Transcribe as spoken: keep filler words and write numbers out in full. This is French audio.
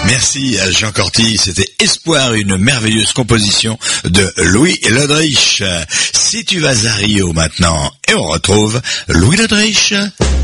Merci à Jean Corti, c'était Espoir, une merveilleuse composition de Louis Lodrich. Si tu vas à Rio maintenant, et on retrouve Louis Lodrich.